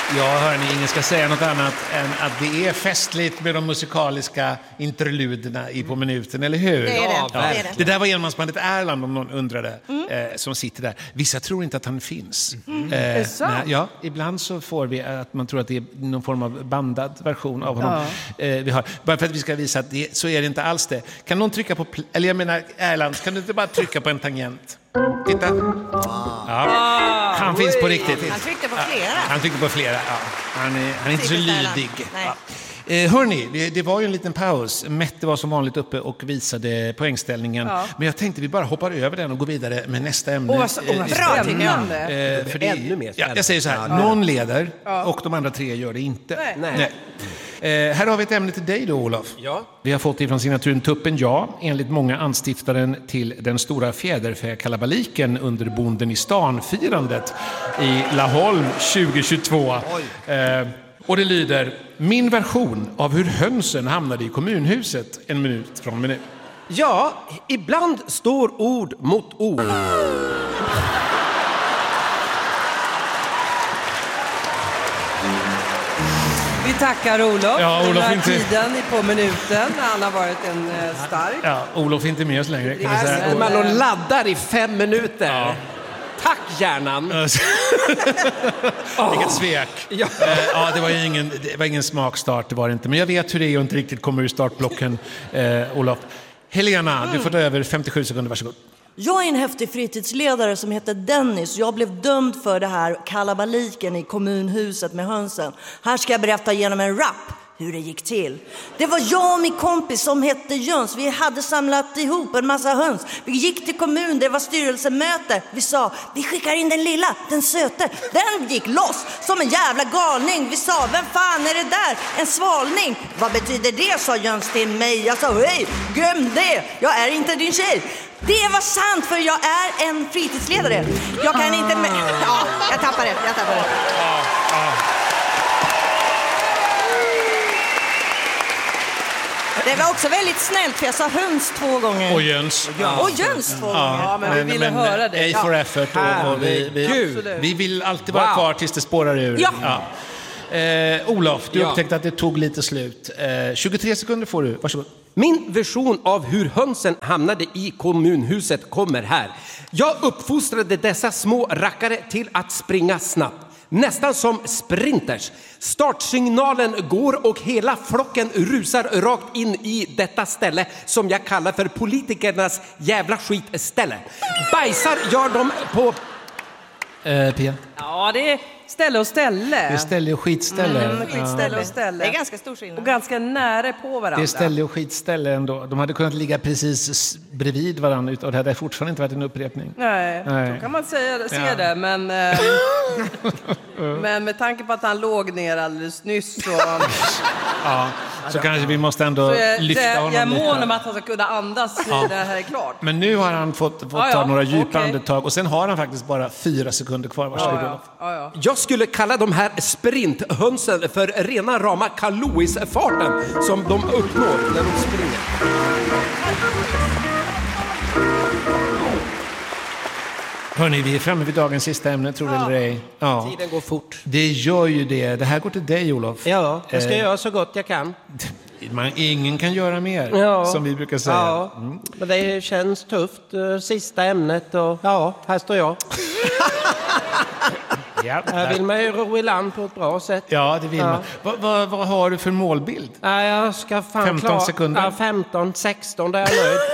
Ja, hörni, ingen ska säga något annat än att det är festligt med de musikaliska interluderna i På minuten, eller hur? Det är det. Ja. Det är det. Det där var enmansbandet Erland, om någon undrade, som sitter där. Vissa tror inte att han finns. Är det sant? Ja, ibland så får vi att man tror att det är någon form av bandad version av honom. Vi har, bara för att vi ska visa att så är det inte alls det. Kan någon trycka på, eller jag menar Erland, kan du inte bara trycka på en tangent? Titta. Ja. Han finns på riktigt. Han tryckte på flera. Han tryckte på flera, ja. Han är inte så lydig. Hörni, det var ju en liten paus. Mette var som vanligt uppe och visade poängställningen. Ja. Men jag tänkte vi bara hoppar över den och går vidare med nästa ämne. Bra tycker jag. För det, ännu mer spännande. jag säger så här, någon leder och de andra tre gör det inte. Nej. Här har vi ett ämne till dig då, Olof. Ja. Vi har fått ifrån signaturen Tuppen enligt många anstiftaren till den stora fjäderfäkalabaliken under Bonden i stan-firandet i Laholm 2022. Och det lyder: min version av hur hönsen hamnade i kommunhuset, en minut från minut. Ja, ibland står ord mot ord. Vi tackar Olof Ja, Olof den här inte... tiden På minuten. Han har varit en stark. Ja, Olof är inte med oss längre. Kan vi säga. Man laddar i 5 minuter. Ja. Tack, hjärnan. Vilket svek. Ja, det var ingen smakstart, det var det inte. Men jag vet hur det är och inte riktigt kommer ur startblocken, Olof. Helena, du får ta över 57 sekunder, varsågod. Jag är en häftig fritidsledare som heter Dennis. Jag blev dömd för det här kalabaliken i kommunhuset med hönsen. Här ska jag berätta genom en rap hur det gick till. Det var jag och min kompis som hette Jöns. Vi hade samlat ihop en massa höns. Vi gick till kommun, det var styrelsemöte. Vi sa, vi skickar in den lilla, den söte. Den gick loss som en jävla galning. Vi sa, vem fan är det där? En svalning. Vad betyder det, sa Jöns till mig. Jag sa, hej, glöm det. Jag är inte din tjej. Det var sant, för jag är en fritidsledare. Jag kan inte... Ja, jag tappar det. Det var också väldigt snällt, för jag sa höns 2 gånger. Och Jöns. Och Jöns 2 gånger. Ja, men vi ville höra det. A for effort. Och vi vill alltid vara kvar tills det spårar ur. Ja. Olof, du upptäckte att det tog lite slut. 23 sekunder får du. Varsågod. Min version av hur hönsen hamnade i kommunhuset kommer här. Jag uppfostrade dessa små rackare till att springa snabbt. Nästan som sprinters. Startsignalen går och hela flocken rusar rakt in i detta ställe som jag kallar för politikernas jävla skitställe. Bajsar gör de på... Pia? Ja, det är ställe och ställe. Det är ställe och skitställe. Ställe och ställe. Det är ganska stor skillnad. Och ganska nära på varandra. Det är ställe och skitställe ändå. De hade kunnat ligga precis bredvid varandra och det hade fortfarande inte varit en upprepning. Nej. Då kan man se det, men men med tanke på att han låg ner alldeles nyss så... Så kanske vi måste ändå lyfta honom lite. Jag är mån lite. om att han ska kunna andas när det här är klart. Men nu har han fått ta några djupa andetag och sen har han faktiskt bara 4 sekunder kvar. Varsågod. Jag skulle kalla de här sprinthönsen för rena rama Kalouis-farten som de uppnår när de springer. Hörni, vi är framme vid dagens sista ämne, tror du eller ej. Ja. Tiden går fort. Det gör ju det. Det här går till dig, Olof. Ja, jag ska göra så gott jag kan. Ingen kan göra mer, som vi brukar säga. Ja, men det känns tufft. Sista ämnet och här står jag. Jag vill mig ro i land på ett bra sätt. Ja, det vill man. Vad har du för målbild? Jag ska 15 sekunder. Ja, 15, 16, där är jag nöjd.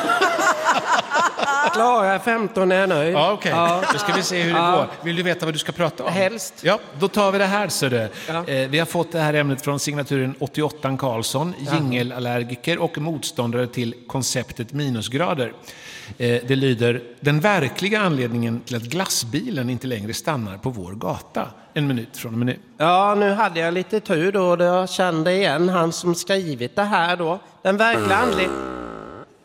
Klarar jag 15 är jag nöjd. Ja, okej. Då ska vi se hur det går. Vill du veta vad du ska prata om? Helst. Ja, då tar vi det här, så det. Vi har fått det här ämnet från signaturen 88 Karlsson, jingelallergiker och motståndare till konceptet minusgrader. Det lyder: den verkliga anledningen till att glassbilen inte längre stannar på vår gata. En minut från minut. Ja, nu hade jag lite tur då. Jag kände igen han som skrivit det här då. Den verkliga anledningen...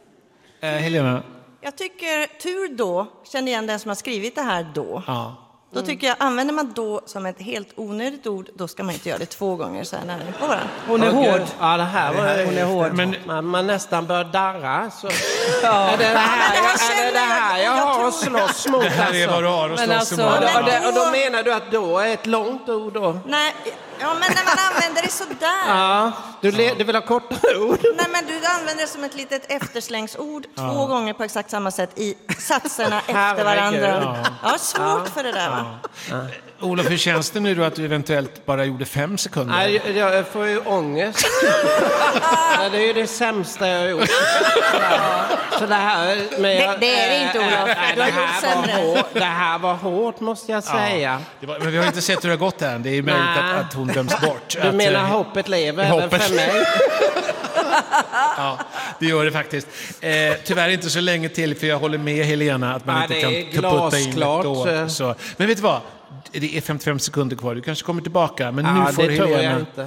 Helena? Jag tycker tur då, känner igen den som har skrivit det här då. Ja. Då tycker jag, använder man då som ett helt onödigt ord, då ska man inte göra det 2 gånger så här nära på varandra. Hon är hård. Ja, det här var Hon är hård. Men man nästan bör darra. Så. Ja. Är det här jag har att slåss mot? Det här är vad du har att Men slåss alltså, emot. Och då menar du att då är ett långt ord då? Nej, ja, men när man använder det sådär. Ja, du vill ha kortare ord? Nej, men du använder det som ett litet efterslängsord 2 gånger på exakt samma sätt i satserna efter varandra. Ja, svårt för det där, va? Olof, hur känns det nu då att du eventuellt bara gjorde 5 sekunder? Nej, jag får ju ångest. Det är ju det sämsta jag har gjort. Så det här... Men Det är det inte, Olof. Du har gjort sämre. Det här var hårt, måste jag säga. Men vi har inte sett hur det har gått än. Det är möjligt att hon döms bort. Du menar hoppet lever även för mig? Ja, det gör det faktiskt. Tyvärr inte så länge till, för jag håller med Helena att man inte kan putta in ett år. Så. Men vet du vad? Det är 55 sekunder kvar. Du kanske kommer tillbaka, men nu får Helena... tror jag inte.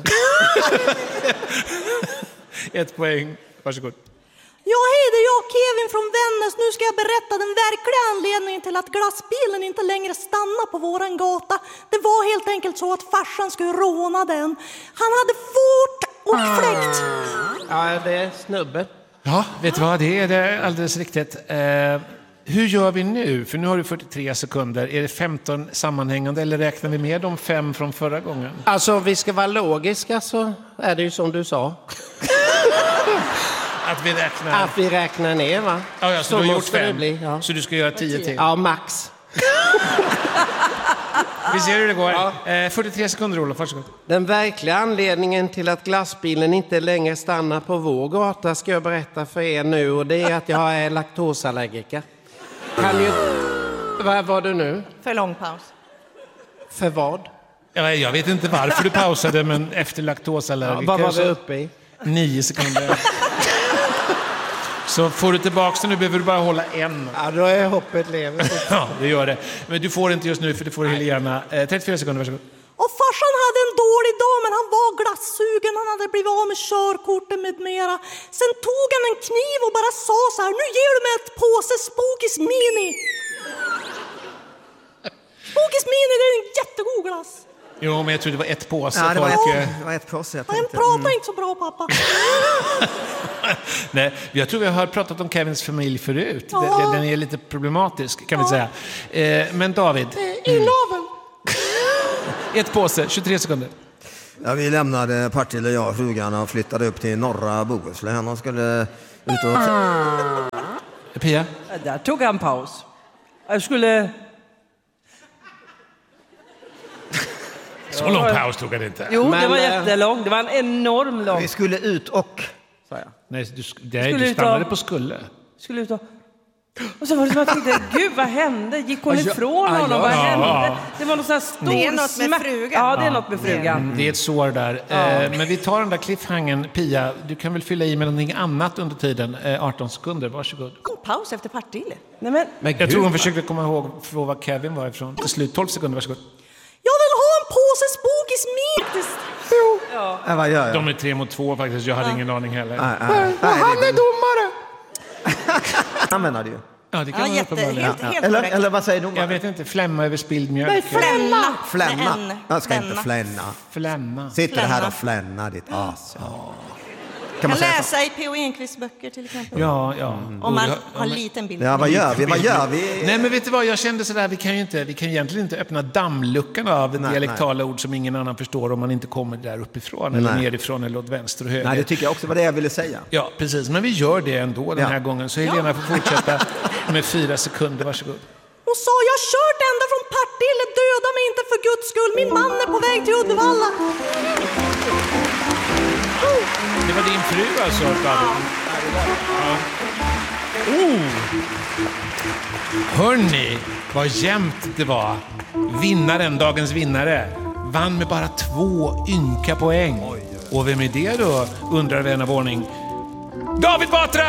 1 poäng. Varsågod. Ja, hej, det är jag, Kevin från Vännäs. Nu ska jag berätta den verkliga anledningen till att glassbilen inte längre stannar på våran gata. Det var helt enkelt så att farsan skulle råna den. Han hade fort och fläkt. Ja, det är snubbe. Ja, vet du vad? Det är alldeles riktigt. Hur gör vi nu? För nu har du 43 sekunder. Är det 15 sammanhängande eller räknar vi med de 5 från förra gången? Alltså, vi ska vara logiska, så är det ju som du sa. Att vi räknar ner, va? Ja, så du har gjort 5. Ja. Så du ska göra 10 till? Ja, max. Vi ser hur det går. 43 sekunder, Olof. Varsågod. Den verkliga anledningen till att glassbilen inte längre stannar på vår gata ska jag berätta för er nu. Och det är att jag är laktosallergiker. Kan ju... Vad var du nu? För lång paus. För vad? Jag vet inte varför du pausade, men efter laktosallergiker... Vad var vi uppe i? 9 sekunder. Så får du tillbaka så nu behöver du bara hålla 1. Ja, då är hoppet lever. Ja, det gör det. Men du får inte just nu, för det får Helena. 34 sekunder, varsågod. Och farsan hade en dålig dag, men han var glassugen. Han hade blivit av med körkortet med mera. Sen tog han en kniv och bara sa så här: nu ger du mig ett påse Spookies Mini. Spookies Mini, det är en jättegod glass. Jo, men jag tror det var ett påse. Ja, det var ett påse. Han pratar inte så bra, pappa. Nej, jag tror vi har pratat om Kevins familj förut. Ja. Den är lite problematisk, kan vi säga. Men David. Inavel. Ett påse, 23 sekunder. Ja, vi lämnade Partille, jag och frugan, och flyttade upp till norra Bohuslän och skulle ut och... Pia? Där tog han paus. Jag skulle... Så lång paus tog det inte. Jo, det var jättelång. Det var en enorm lång. Vi skulle ut och... sa jag. Nej, du stannade på skulle. Skulle ut och så var det som jag tänkte, gud vad hände? Gick hon ifrån honom? Vad hände? Det var något sån här stor Det är något med frugan. Ja, det är något med frugan. Det är ett sår där. Men vi tar den där cliffhangern. Pia, du kan väl fylla i med någonting annat under tiden. 18 sekunder, varsågod. Paus efter Partille. Nej, men Jag tror hon försökte komma ihåg var Kevin var ifrån. Till slut, 12 sekunder, varsågod. Jag vill ha en påse Spookies Mini. Ja, vad gör jag? De är 3 mot 2 faktiskt. Jag hade ingen aning heller. Han är domare! Han menar det ju. Ja, det kan Helt Eller vad säger domaren? Jag vet inte, flämma över spilld mjölk. Nej, Flämma. Jag ska Flämma. inte flänna. Flämma. Sitter det här och flänna ditt as. Kan man läsa i P.O. Enquists böcker till exempel. Ja. Om man har en liten bild. Ja, vad gör vi? Nej, men vet du vad? Jag kände sådär, vi kan egentligen inte öppna dammluckan av dialektala ord som ingen annan förstår om man inte kommer där uppifrån eller nerifrån eller åt vänster och höger. Nej, det tycker jag också var det jag ville säga. Ja, precis. Men vi gör det ändå den här gången. Så Helena får fortsätta med 4 sekunder. Varsågod. Hon sa, jag har kört ända från Partille. Döda mig inte för Guds skull. Min man är på väg till Uddevalla. Det var din fru alltså, David? Ja. Hörrni, vad jämnt det var. Vinnaren, dagens vinnare, vann med bara 2 ynka poäng. Och vem är det då, undrar vän av ordning. David Batra!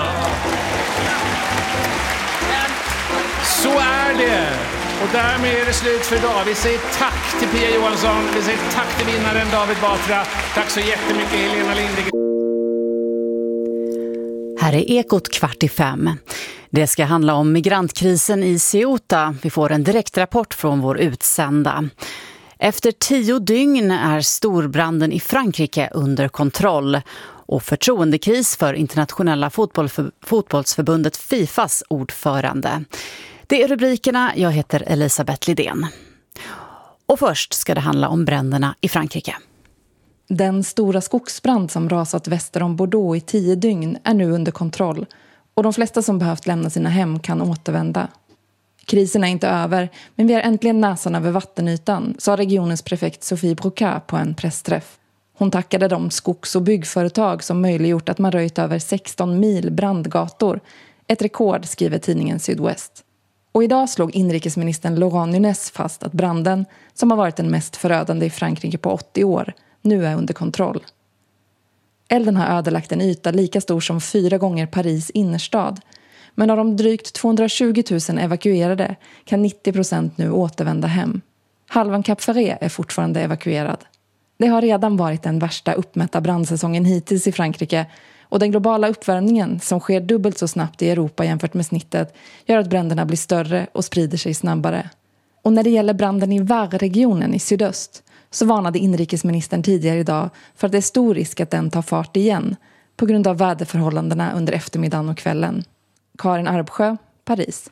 Så är det. Och därmed är det slut för idag. Vi säger tack till Pia Johansson. Vi säger tack till vinnaren David Batra. Tack så jättemycket Helena Lindegren. Här är Ekot 4:45. Det ska handla om migrantkrisen i Ceuta. Vi får en direktrapport från vår utsända. Efter 10 dygn är storbranden i Frankrike under kontroll och förtroendekris för internationella fotbollsförbundet FIFAs ordförande. Det är rubrikerna. Jag heter Elisabeth Lidén. Och först ska det handla om bränderna i Frankrike. Den stora skogsbrand som rasat väster om Bordeaux i 10 dygn är nu under kontroll och de flesta som behövt lämna sina hem kan återvända. Krisen är inte över, men vi är äntligen näsan över vattenytan, sa regionens prefekt Sophie Broca på en pressträff. Hon tackade de skogs- och byggföretag som möjliggjort att man röjt över 16 mil brandgator. Ett rekord, skriver tidningen Sydwest. Och idag slog inrikesministern Laurent Nunez fast att branden, som har varit den mest förödande i Frankrike på 80 år, nu är under kontroll. Elden har ödelagt en yta lika stor som 4 gånger Paris innerstad. Men av de drygt 220 000 evakuerade kan 90% nu återvända hem. Halvan Cap Ferret är fortfarande evakuerad. Det har redan varit den värsta uppmätta brandsäsongen hittills i Frankrike och den globala uppvärmningen som sker dubbelt så snabbt i Europa jämfört med snittet gör att bränderna blir större och sprider sig snabbare. Och när det gäller branden i Var-regionen i sydöst så varnade inrikesministern tidigare idag för att det är stor risk att den tar fart igen på grund av väderförhållandena under eftermiddagen och kvällen. Karin Arbsjö, Paris.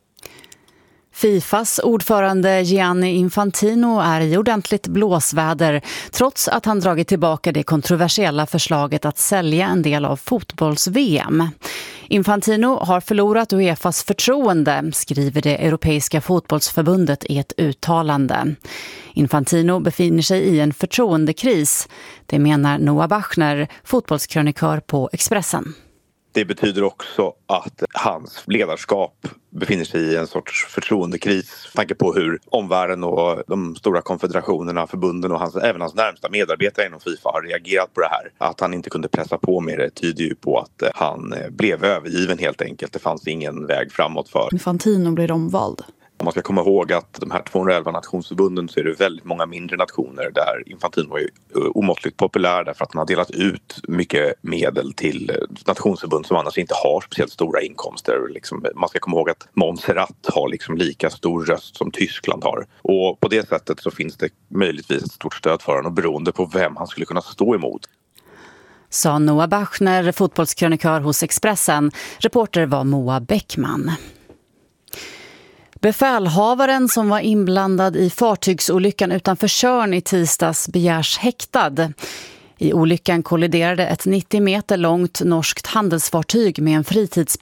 FIFAs ordförande Gianni Infantino är i ordentligt blåsväder trots att han dragit tillbaka det kontroversiella förslaget att sälja en del av fotbolls-VM. Infantino har förlorat UEFAs förtroende, skriver det Europeiska fotbollsförbundet i ett uttalande. Infantino befinner sig i en förtroendekris, det menar Noah Bachner, fotbollskrönikör på Expressen. Det betyder också att hans ledarskap befinner sig i en sorts förtroendekris. Tanke på hur omvärlden och de stora konfederationerna, förbunden och även hans närmsta medarbetare inom FIFA har reagerat på det här. Att han inte kunde pressa på med det tyder ju på att han blev övergiven helt enkelt. Det fanns ingen väg framåt för. Infantino blir omvald. Man ska komma ihåg att de här 211 nationsförbunden så är det väldigt många mindre nationer där Infantino är omåttligt populär därför att han har delat ut mycket medel till nationsförbund som annars inte har speciellt stora inkomster. Man ska komma ihåg att Montserrat har lika stor röst som Tyskland har. Och på det sättet så finns det möjligtvis ett stort stöd för honom beroende på vem han skulle kunna stå emot. Sa Noah Bachner, fotbollskrönikör hos Expressen. Reporter var Moa Bäckman. Befälhavaren som var inblandad i fartygsolyckan utanför Tjörn i tisdags begärs häktad. I olyckan kolliderade ett 90 meter långt norskt handelsfartyg med en